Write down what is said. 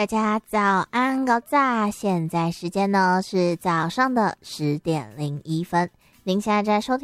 大家早安高早，现在时间呢是早上的10:01，您现在在收听